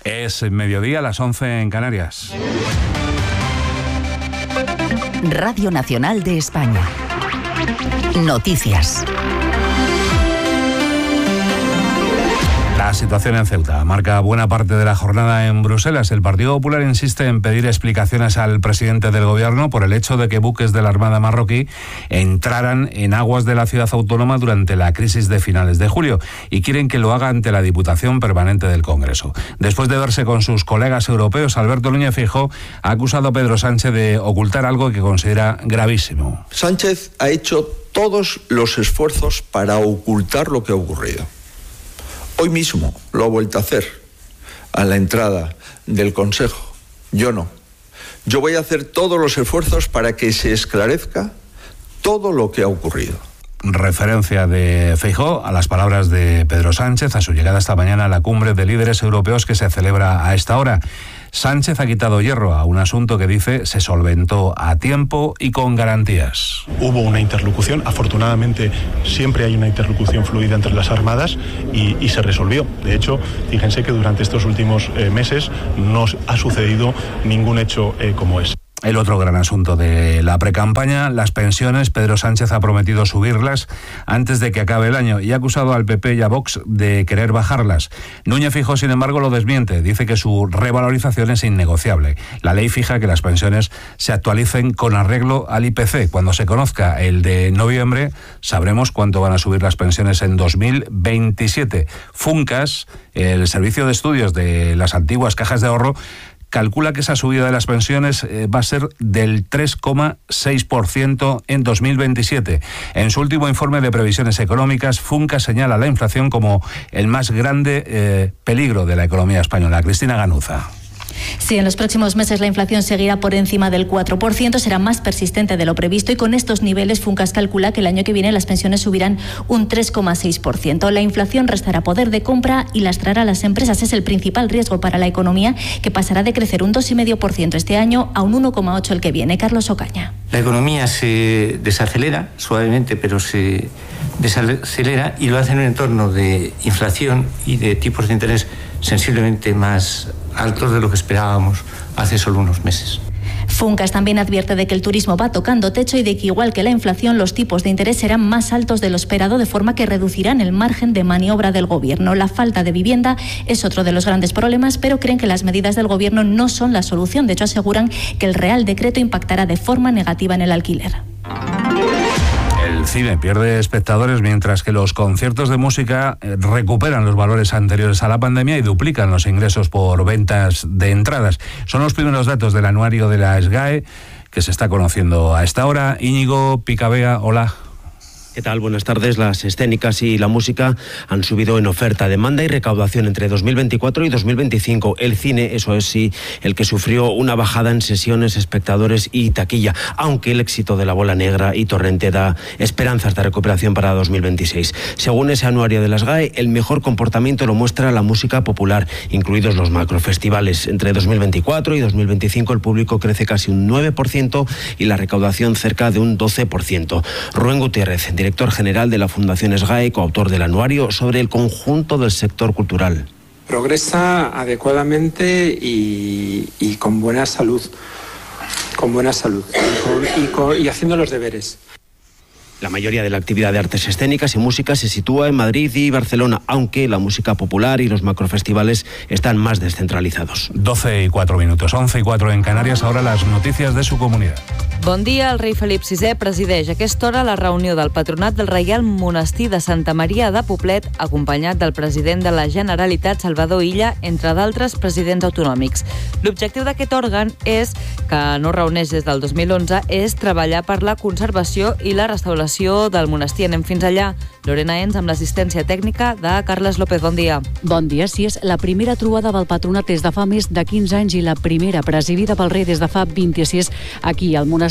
Es mediodía, las 11 en Canarias. Radio Nacional de España. Noticias. La situación en Ceuta marca buena parte de la jornada en Bruselas. El Partido Popular insiste en pedir explicaciones al presidente del gobierno por el hecho de que buques de la Armada marroquí entraran en aguas de la ciudad autónoma durante la crisis de finales de julio y quieren que lo haga ante la Diputación Permanente del Congreso. Después de verse con sus colegas europeos, Alberto Núñez Feijóo ha acusado a Pedro Sánchez de ocultar algo que considera gravísimo. Sánchez ha hecho todos los esfuerzos para ocultar lo que ha ocurrido. Hoy mismo lo ha vuelto a hacer a la entrada del Consejo. Yo no. Yo voy a hacer todos los esfuerzos para que se esclarezca todo lo que ha ocurrido. Referencia de Feijóo a las palabras de Pedro Sánchez a su llegada esta mañana a la cumbre de líderes europeos que se celebra a esta hora. Sánchez ha quitado hierro a un asunto que dice se solventó a tiempo y con garantías. Hubo una interlocución, afortunadamente siempre hay una interlocución fluida entre las armadas y se resolvió. De hecho, fíjense que durante estos últimos meses no ha sucedido ningún hecho como ese. El otro gran asunto de la precampaña, las pensiones. Pedro Sánchez ha prometido subirlas antes de que acabe el año y ha acusado al PP y a Vox de querer bajarlas. Núñez Feijóo, sin embargo, lo desmiente. Dice que su revalorización es innegociable. La ley fija que las pensiones se actualicen con arreglo al IPC. Cuando se conozca el de noviembre, sabremos cuánto van a subir las pensiones en 2027. Funcas, el servicio de estudios de las antiguas cajas de ahorro, calcula que esa subida de las pensiones va a ser del 3,6% en 2027. En su último informe de previsiones económicas, Funcas señala la inflación como el más grande peligro de la economía española. Cristina Ganuza. Sí, en los próximos meses la inflación seguirá por encima del 4%, será más persistente de lo previsto y con estos niveles Funcas calcula que el año que viene las pensiones subirán un 3,6%. La inflación restará poder de compra y lastrará a las empresas. Es el principal riesgo para la economía, que pasará de crecer un 2,5% este año a un 1,8% el que viene. Carlos Ocaña. La economía se desacelera suavemente, pero se desacelera y lo hace en un entorno de inflación y de tipos de interés sensiblemente más altos de lo que esperábamos hace solo unos meses. Funcas también advierte de que el turismo va tocando techo y de que, igual que la inflación, los tipos de interés serán más altos de lo esperado, de forma que reducirán el margen de maniobra del gobierno. La falta de vivienda es otro de los grandes problemas, pero creen que las medidas del gobierno no son la solución. De hecho, aseguran que el Real Decreto impactará de forma negativa en el alquiler. El cine pierde espectadores mientras que los conciertos de música recuperan los valores anteriores a la pandemia y duplican los ingresos por ventas de entradas. Son los primeros datos del anuario de la SGAE que se está conociendo a esta hora. Íñigo Picabea, hola. ¿Qué tal? Buenas tardes. Las escénicas y la música han subido en oferta, demanda y recaudación entre 2024 y 2025. El cine, eso es sí, el que sufrió una bajada en sesiones, espectadores y taquilla, aunque el éxito de La Bola Negra y Torrente da esperanzas de recuperación para 2026. Según ese anuario de las GAE, el mejor comportamiento lo muestra la música popular, incluidos los macrofestivales. Entre 2024 y 2025 el público crece casi un 9% y la recaudación cerca de un 12%. Rubén Gutiérrez, director general de la Fundación SGAE, coautor del anuario sobre el conjunto del sector cultural. Progresa adecuadamente y con buena salud. Y haciendo los deberes. La mayoría de la actividad de artes escénicas y música se sitúa en Madrid y Barcelona, aunque la música popular y los macrofestivales están más descentralizados. 12:04, 11:04 en Canarias. Ahora las noticias de su comunidad. Bon dia. El rei Felip VI presideix a aquesta hora la reunió del Patronat del Reial Monestir de Santa Maria de Poblet, acompanyat del president de la Generalitat, Salvador Illa, entre d'altres presidents autonòmics. L'objectiu d'aquest òrgan és, que no reuneix des del 2011, és treballar per la conservació i la restauració del monestir. Anem fins allà. Lorena Ens, amb l'assistència tècnica de Carles López. Bon dia. Bon dia. Sí, és la primera trobada del Patronat des de fa més de 15 anys i la primera presidida pel rei des de fa 26 aquí al monestir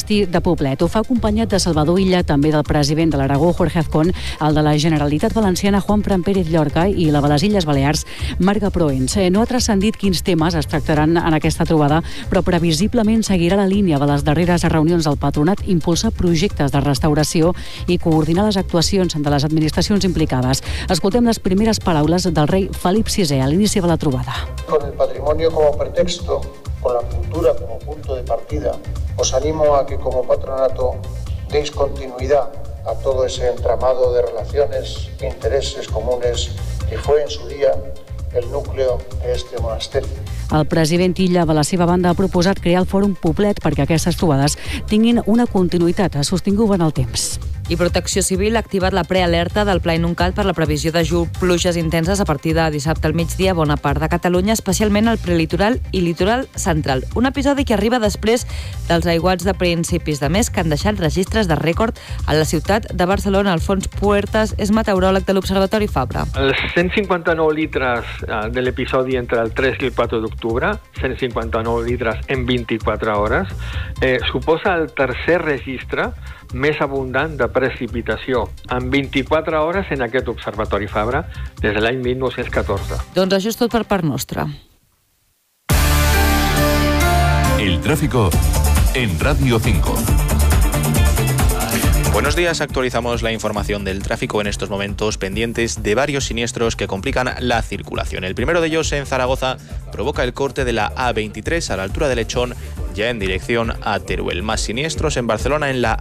monestir de Poblet. Ho fa acompanyat de Salvador Illa, també del president de l'Aragó, Jorge Azcón, el de la Generalitat Valenciana, Juan Fran Pérez Llorca, i la de les Illes Balears, Marga Proens. No ha transcendit quins temes es tractaran en aquesta trobada, però previsiblement seguirà la línia de les darreres reunions del Patronat, impulsar projectes de restauració i coordinar les actuacions de les administracions implicades. Escoltem les primeres paraules del rei Felip VI a l'inici de la trobada. Con el patrimonio como pretexto, con la cultura como punto de partida, os animo a que como patronato deis continuidad a todo ese entramado de relaciones e intereses comunes que fue en su día el núcleo de este monasterio. El president Illa, de la seva banda, ha proposat crear el Fòrum Poblet perquè aquestes trobades tinguin una continuïtat sostinguda en el temps. I Protecció Civil ha activat la prealerta del Pla Inuncat per la previsió de pluges intenses a partir de dissabte al migdia a bona part de Catalunya, especialment al prelitoral i litoral central. Un episodi que arriba després dels aiguats de principis de mes que han deixat registres de rècord a la ciutat de Barcelona. Alfons Puertas és meteoròleg de l'Observatori Fabra. Els 159 litres de l'episodi entre el 3 i el 4 d'octubre, 159 litres en 24 hores, suposa el tercer registre més abundant de precipitació en 24 hores en aquest Observatori Fabra des de l'any 1914. Doncs això és tot per part nostra. El tráfico en Radio 5. Buenos días, actualizamos la información del tráfico en estos momentos pendientes de varios siniestros que complican la circulación. El primero de ellos en Zaragoza provoca el corte de la A23 a la altura de Lechón, ya en dirección a Teruel. Más siniestros en Barcelona en la